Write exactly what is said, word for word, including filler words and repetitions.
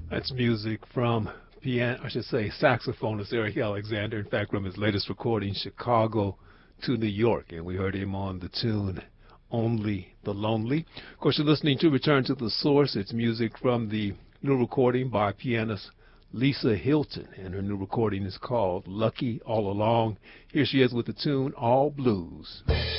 That's music from piano, I should say saxophonist Eric Alexander. In fact, from his latest recording, Chicago to New York. And we heard him on the tune Only the Lonely. Of course, you're listening to Return to the Source. It's music from the new recording by pianist Lisa Hilton. And her new recording is called Lucky All Along. Here she is with the tune All Blues.